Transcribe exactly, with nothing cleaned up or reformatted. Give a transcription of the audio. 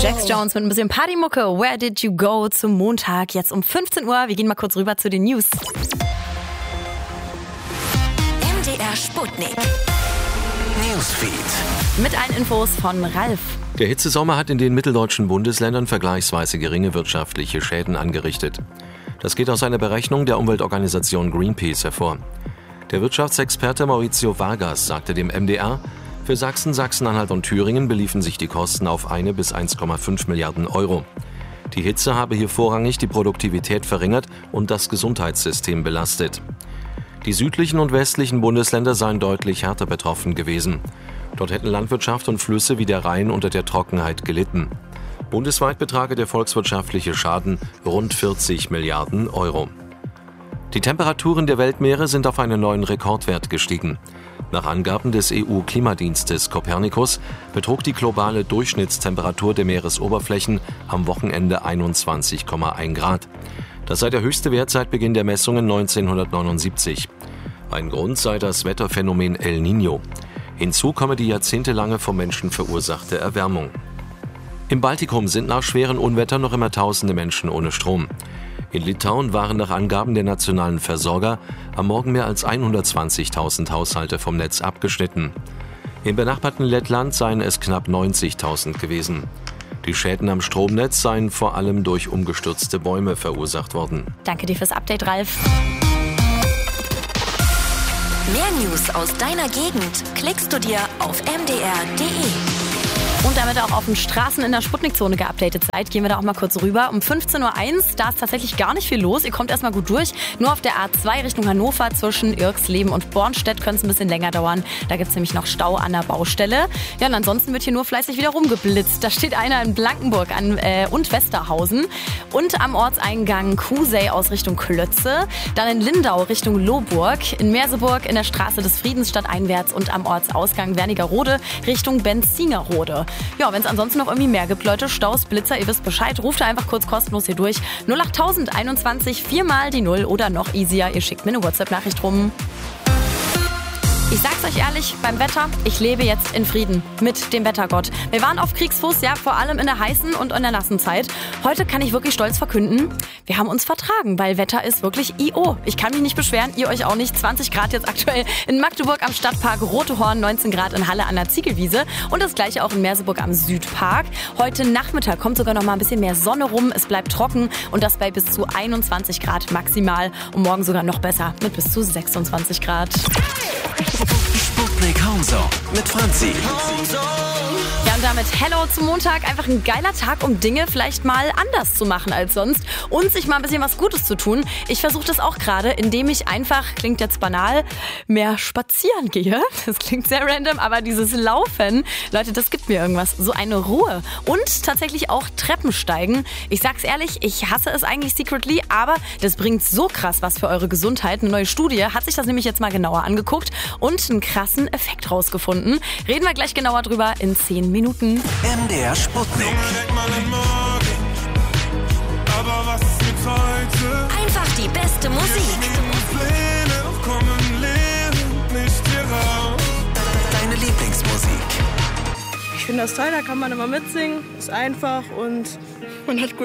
Jax Jones mit ein bisschen Partymucke. Where did you go zum Montag? Jetzt um fünfzehn Uhr. Wir gehen mal kurz rüber zu den News. M D R Sputnik. Newsfeed. Mit allen Infos von Ralf. Der Hitzesommer hat in den mitteldeutschen Bundesländern vergleichsweise geringe wirtschaftliche Schäden angerichtet. Das geht aus einer Berechnung der Umweltorganisation Greenpeace hervor. Der Wirtschaftsexperte Maurizio Vargas sagte dem M D R, für Sachsen, Sachsen-Anhalt und Thüringen beliefen sich die Kosten auf eine bis eins Komma fünf Milliarden Euro. Die Hitze habe hier vorrangig die Produktivität verringert und das Gesundheitssystem belastet. Die südlichen und westlichen Bundesländer seien deutlich härter betroffen gewesen. Dort hätten Landwirtschaft und Flüsse wie der Rhein unter der Trockenheit gelitten. Bundesweit betrage der volkswirtschaftliche Schaden rund vierzig Milliarden Euro. Die Temperaturen der Weltmeere sind auf einen neuen Rekordwert gestiegen. Nach Angaben des E U-Klimadienstes Copernicus betrug die globale Durchschnittstemperatur der Meeresoberflächen am Wochenende einundzwanzig Komma eins Grad. Das sei der höchste Wert seit Beginn der Messungen neunzehnhundertneunundsiebzig. Ein Grund sei das Wetterphänomen El Niño. Hinzu komme die jahrzehntelange vom Menschen verursachte Erwärmung. Im Baltikum sind nach schweren Unwettern noch immer tausende Menschen ohne Strom. In Litauen waren nach Angaben der nationalen Versorger am Morgen mehr als hundertzwanzigtausend Haushalte vom Netz abgeschnitten. Im benachbarten Lettland seien es knapp neunzigtausend gewesen. Die Schäden am Stromnetz seien vor allem durch umgestürzte Bäume verursacht worden. Danke dir fürs Update, Ralf. Mehr News aus deiner Gegend klickst du dir auf m d r punkt d e. Und damit ihr auch auf den Straßen in der Sputnik-Zone geupdatet seid, gehen wir da auch mal kurz rüber. Um fünfzehn Uhr eins, da ist tatsächlich gar nicht viel los. Ihr kommt erstmal gut durch. Nur auf der A zwei Richtung Hannover zwischen Irxleben und Bornstedt könnte es ein bisschen länger dauern. Da gibt es nämlich noch Stau an der Baustelle. Ja, und ansonsten wird hier nur fleißig wieder rumgeblitzt. Da steht einer in Blankenburg an, äh, und Westerhausen. Und am Ortseingang Kusey aus Richtung Klötze. Dann in Lindau Richtung Lohburg. In Merseburg in der Straße des Friedens stadteinwärts und am Ortsausgang Wernigerode Richtung Benzinerode. Ja, wenn es ansonsten noch irgendwie mehr gibt, Leute, Staus, Blitzer, ihr wisst Bescheid, ruft einfach kurz kostenlos hier durch. null acht einundzwanzig, viermal die Null oder noch easier, ihr schickt mir eine WhatsApp-Nachricht rum. Ich sag's euch ehrlich, beim Wetter, ich lebe jetzt in Frieden mit dem Wettergott. Wir waren auf Kriegsfuß, ja, vor allem in der heißen und in der nassen Zeit. Heute kann ich wirklich stolz verkünden, wir haben uns vertragen, weil Wetter ist wirklich I O. Ich kann mich nicht beschweren, ihr euch auch nicht. zwanzig Grad jetzt aktuell in Magdeburg am Stadtpark Rotehorn, neunzehn Grad in Halle an der Ziegelwiese und das gleiche auch in Merseburg am Südpark. Heute Nachmittag kommt sogar noch mal ein bisschen mehr Sonne rum, es bleibt trocken und das bei bis zu einundzwanzig Grad maximal und morgen sogar noch besser mit bis zu sechsundzwanzig Grad. Sputnik Homezone mit Franzi. Ja, und damit Hello zum Montag. Einfach ein geiler Tag, um Dinge vielleicht mal anders zu machen als sonst und sich mal ein bisschen was Gutes zu tun. Ich versuche das auch gerade, indem ich einfach, klingt jetzt banal, mehr spazieren gehe. Das klingt sehr random, aber dieses Laufen, Leute, das gibt mir irgendwas. So eine Ruhe. Und tatsächlich auch Treppensteigen. Ich sag's ehrlich, ich hasse es eigentlich secretly, aber das bringt so krass was für eure Gesundheit. Eine neue Studie hat sich das nämlich jetzt mal genauer angeguckt und einen krassen Effekt rausgefunden. Reden wir gleich genauer drüber in zehn Minuten. M D R Sputnik. Einfach die beste Musik. Deine Lieblingsmusik. Ich finde das toll, da kann man immer mitsingen, ist einfach und man hat gut